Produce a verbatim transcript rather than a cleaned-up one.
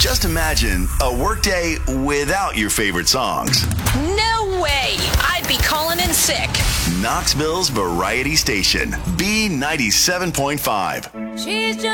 Just imagine a workday without your favorite songs. No way! I'd be calling in sick. Knoxville's Variety Station, B ninety-seven point five. She's just